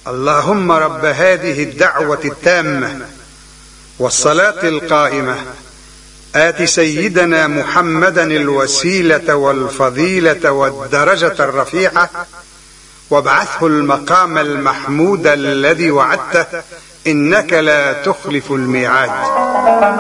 اللهم رب هذه الدعوة التامة والصلاة القائمة آت سيدنا محمدا الوسيلة والفضيلة والدرجة الرفيعة وابعثه المقام المحمود الذي وعدته إنك لا تخلف الميعاد.